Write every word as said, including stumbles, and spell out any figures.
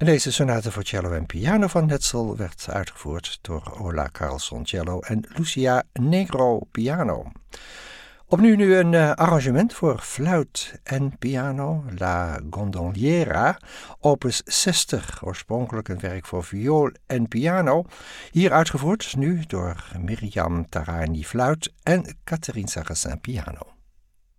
En deze sonate voor cello en piano van Hetzel werd uitgevoerd door Ola Carlsson cello en Lucia Negro piano. Opnieuw nu een uh, arrangement voor fluit en piano, La Gondoliera, opus zestig, oorspronkelijk een werk voor viool en piano, hier uitgevoerd nu door Miriam Tarani fluit en Catherine Sarrazin piano.